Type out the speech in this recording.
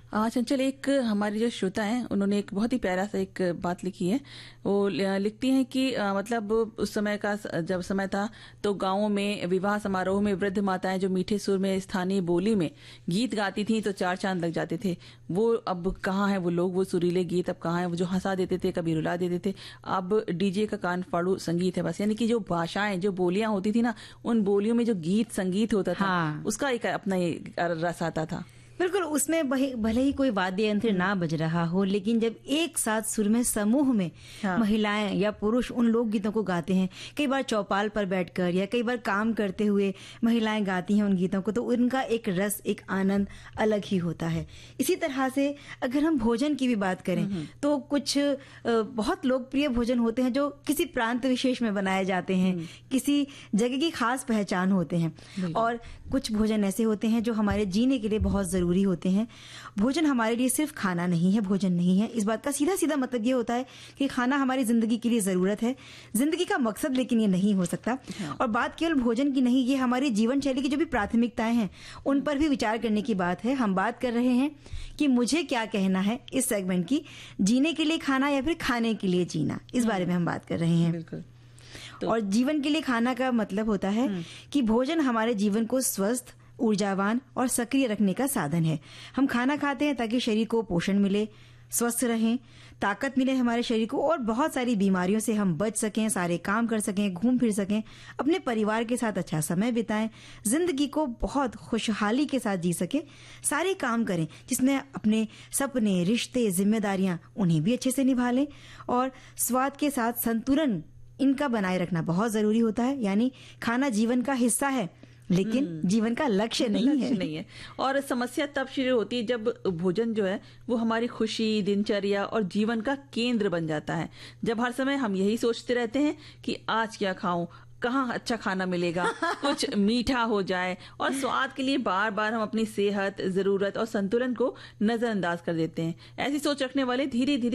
चंचल, एक हमारी जो श्रोता हैं उन्होंने एक बहुत ही प्यारा सा एक बात लिखी है। वो लिखती हैं कि मतलब उस समय का जब समय था तो गांवों में विवाह समारोह में वृद्ध माताएं जो मीठे सुर में स्थानीय बोली में गीत गाती थी तो 4 चांद लग जाते थे। वो अब कहाँ है वो लोग, वो सुरीले गीत अब कहाँ है, वो जो हंसा देते थे कभी रुला देते थे। अब डीजे का कान फाड़ू संगीत है बस। यानी कि जो भाषाएं जो बोलियां होती थी ना, उन बोलियों में जो गीत संगीत होता था, हाँ। उसका एक अपना रस आता था। बिल्कुल, उसमें भले ही कोई वाद्य यंत्र ना बज रहा हो, लेकिन जब एक साथ सुर में समूह में महिलाएं या पुरुष उन लोक गीतों को गाते हैं, कई बार चौपाल पर बैठकर या कई बार काम करते हुए महिलाएं गाती हैं उन गीतों को, तो उनका एक रस, एक आनंद अलग ही होता है। इसी तरह से अगर हम भोजन की भी बात करें तो कुछ बहुत लोकप्रिय भोजन होते हैं जो किसी प्रांत विशेष में बनाए जाते हैं, किसी जगह की खास पहचान होते हैं, और कुछ भोजन ऐसे होते हैं जो हमारे जीने के लिए बहुत जरूरी होते हैं। भोजन हमारे लिए सिर्फ खाना नहीं है, भोजन नहीं है। इस बात का सीधा सीधा मतलब ये होता है कि खाना हमारी जिंदगी के लिए जरूरत है, जिंदगी का मकसद लेकिन ये नहीं हो सकता। और बात केवल भोजन की नहीं, ये हमारी जीवन शैली की जो भी प्राथमिकताएं हैं उन पर भी विचार करने की बात है। हम बात कर रहे हैं कि मुझे क्या कहना है इस सेगमेंट की, जीने के लिए खाना या फिर खाने के लिए जीना, इस बारे में हम बात कर रहे हैं। बिल्कुल। और जीवन के लिए खाना का मतलब होता है कि भोजन हमारे जीवन को स्वस्थ, ऊर्जावान और सक्रिय रखने का साधन है। हम खाना खाते हैं ताकि शरीर को पोषण मिले, स्वस्थ रहें, ताकत मिले हमारे शरीर को, और बहुत सारी बीमारियों से हम बच सकें, सारे काम कर सकें, घूम फिर सकें, अपने परिवार के साथ अच्छा समय बिताएं, जिंदगी को बहुत खुशहाली के साथ जी सकें, सारे काम करें जिसमें अपने सपने, रिश्ते, जिम्मेदारियां उन्हें भी अच्छे से निभा लें, और स्वाद के साथ संतुलन इनका बनाए रखना बहुत जरूरी होता है। यानी खाना जीवन का हिस्सा है लेकिन जीवन का लक्ष्य नहीं है। और समस्या तब शुरू होती है जब भोजन जो है वो हमारी खुशी, दिनचर्या और जीवन का केंद्र बन जाता है। जब हर समय हम यही सोचते रहते हैं कि आज क्या खाऊं, कहाँ अच्छा खाना मिलेगा, कुछ मीठा हो जाए, और स्वाद के लिए बार बार हम अपनी सेहत, जरूरत और संतुलन को नजरअंदाज कर देते हैं। ऐसी सोच रखने वाले धीरे धीरे